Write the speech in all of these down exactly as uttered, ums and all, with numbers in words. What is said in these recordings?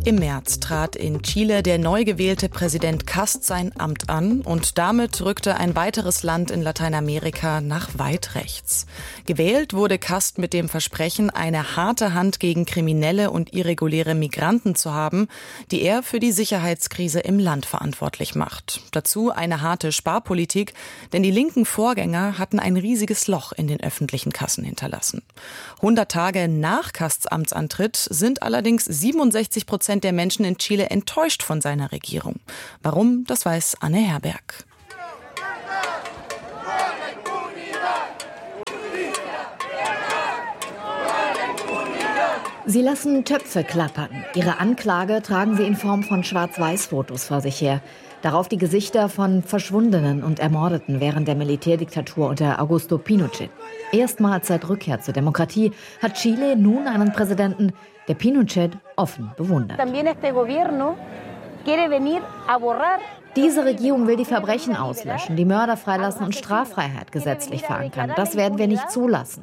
Im März trat in Chile der neu gewählte Präsident Kast sein Amt an und damit rückte ein weiteres Land in Lateinamerika nach weit rechts. Gewählt wurde Kast mit dem Versprechen, eine harte Hand gegen Kriminelle und irreguläre Migranten zu haben, die er für die Sicherheitskrise im Land verantwortlich macht. Dazu eine harte Sparpolitik, denn die linken Vorgänger hatten ein riesiges Loch in den öffentlichen Kassen hinterlassen. hundert Tage nach Kasts Amtsantritt sind allerdings siebenundsechzig Prozent der Menschen in Chile enttäuscht von seiner Regierung. Warum, das weiß Anne Herberg. Sie lassen Töpfe klappern. Ihre Anklage tragen sie in Form von Schwarz-Weiß-Fotos vor sich her. Darauf die Gesichter von Verschwundenen und Ermordeten während der Militärdiktatur unter Augusto Pinochet. Erstmals seit Rückkehr zur Demokratie hat Chile nun einen Präsidenten, der Pinochet offen bewundert. Diese Regierung will die Verbrechen auslöschen, die Mörder freilassen und Straffreiheit gesetzlich verankern. Das werden wir nicht zulassen,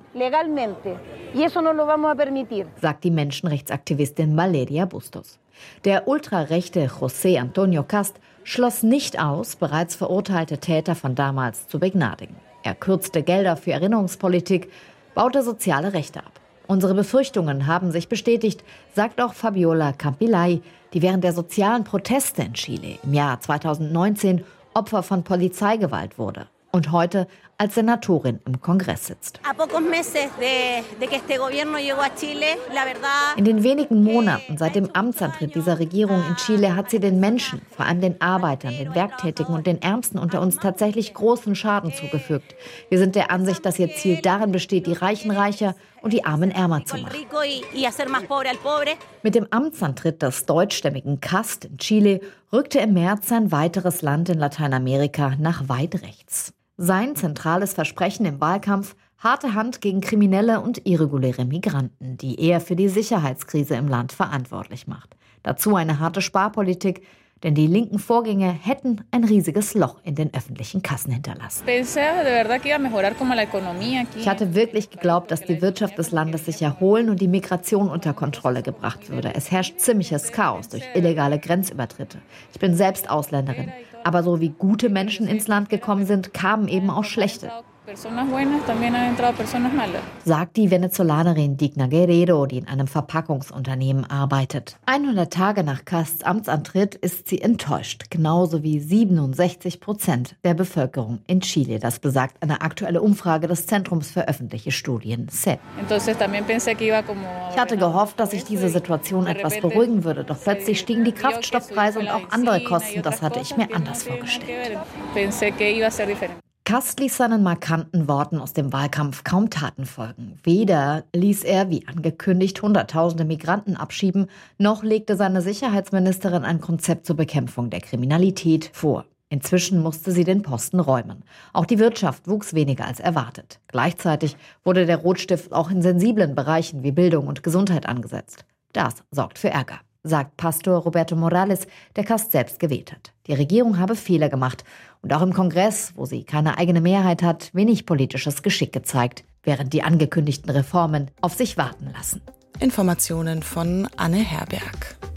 sagt die Menschenrechtsaktivistin Valeria Bustos. Der ultrarechte José Antonio Kast schloss nicht aus, bereits verurteilte Täter von damals zu begnadigen. Er kürzte Gelder für Erinnerungspolitik, baute soziale Rechte ab. Unsere Befürchtungen haben sich bestätigt, sagt auch Fabiola Campillay, die während der sozialen Proteste in Chile im Jahr zweitausendneunzehn Opfer von Polizeigewalt wurde und heute als Senatorin im Kongress sitzt. In den wenigen Monaten seit dem Amtsantritt dieser Regierung in Chile hat sie den Menschen, vor allem den Arbeitern, den Werktätigen und den Ärmsten unter uns tatsächlich großen Schaden zugefügt. Wir sind der Ansicht, dass ihr Ziel darin besteht, die Reichen reicher und die Armen ärmer zu machen. Mit dem Amtsantritt des deutschstämmigen Kast in Chile rückte im März ein weiteres Land in Lateinamerika nach weit rechts. Sein zentrales Versprechen im Wahlkampf: harte Hand gegen Kriminelle und irreguläre Migranten, die er für die Sicherheitskrise im Land verantwortlich macht. Dazu eine harte Sparpolitik, denn die linken Vorgänger hätten ein riesiges Loch in den öffentlichen Kassen hinterlassen. Ich hatte wirklich geglaubt, dass die Wirtschaft des Landes sich erholen und die Migration unter Kontrolle gebracht würde. Es herrscht ziemliches Chaos durch illegale Grenzübertritte. Ich bin selbst Ausländerin. Aber so wie gute Menschen ins Land gekommen sind, kamen eben auch schlechte, sagt die Venezolanerin Digna Guerrero, die in einem Verpackungsunternehmen arbeitet. hundert Tage nach Kasts Amtsantritt ist sie enttäuscht, genauso wie siebenundsechzig Prozent der Bevölkerung in Chile. Das besagt eine aktuelle Umfrage des Zentrums für öffentliche Studien, C E P. Ich hatte gehofft, dass sich diese Situation etwas beruhigen würde, doch plötzlich stiegen die Kraftstoffpreise und auch andere Kosten. Das hatte ich mir anders vorgestellt. Kast ließ seinen markanten Worten aus dem Wahlkampf kaum Taten folgen. Weder ließ er, wie angekündigt, Hunderttausende Migranten abschieben, noch legte seine Sicherheitsministerin ein Konzept zur Bekämpfung der Kriminalität vor. Inzwischen musste sie den Posten räumen. Auch die Wirtschaft wuchs weniger als erwartet. Gleichzeitig wurde der Rotstift auch in sensiblen Bereichen wie Bildung und Gesundheit angesetzt. Das sorgt für Ärger, sagt Pastor Roberto Morales, der Kast selbst gewählt hat. Die Regierung habe Fehler gemacht und auch im Kongress, wo sie keine eigene Mehrheit hat, wenig politisches Geschick gezeigt, während die angekündigten Reformen auf sich warten lassen. Informationen von Anne Herberg.